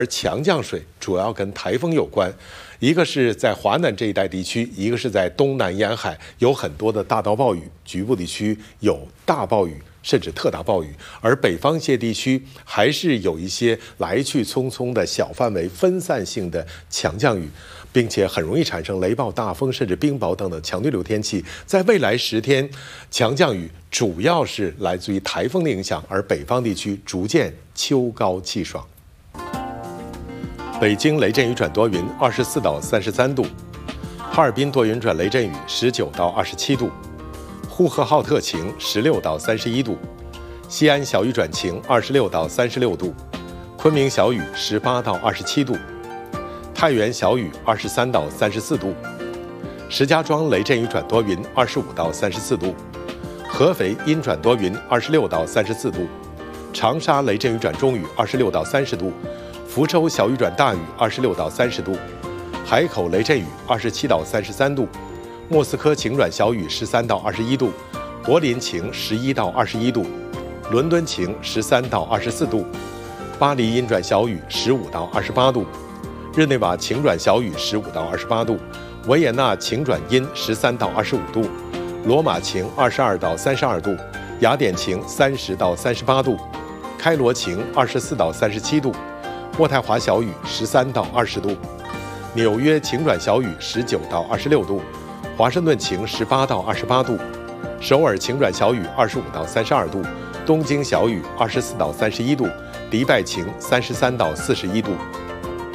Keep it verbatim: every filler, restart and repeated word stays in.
而强降水主要跟台风有关，一个是在华南这一带地区，一个是在东南沿海有很多的大到暴雨，局部地区有大暴雨甚至特大暴雨，而北方一些地区还是有一些来去匆匆的小范围分散性的强降雨，并且很容易产生雷暴、大风甚至冰雹等等强对流天气。在未来十天，强降雨主要是来自于台风的影响，而北方地区逐渐秋高气爽。北京雷阵雨转多云，二十四到三十三度；哈尔滨多云转雷阵雨，十九到二十七度；呼和浩特晴，十六到三十一度；西安小雨转晴，二十六到三十六度；昆明小雨，十八到二十七度；太原小雨，二十三到三十四度；石家庄雷阵雨转多云，二十五到三十四度；合肥阴转多云，二十六到三十四度；长沙雷阵雨转中雨，二十六到三十度；福州小雨转大雨，二十六到三十度；海口雷阵雨，二十七到三十三度；莫斯科晴转小雨，十三到二十一度；柏林晴，十一到二十一度；伦敦晴，十三到二十四度；巴黎阴转小雨，十五到二十八度；日内瓦晴转小雨，十五到二十八度；维也纳晴转阴，十三到二十五度；罗马晴，二十二到三十二度；雅典晴，三十到三十八度；开罗晴，二十四到三十七度；渥太华小雨，十三到二十度；纽约晴转小雨，十九到二十六度；华盛顿晴，十八到二十八度；首尔晴转小雨，二十五到三十二度；东京小雨，二十四到三十一度；迪拜晴，三十三到四十一度。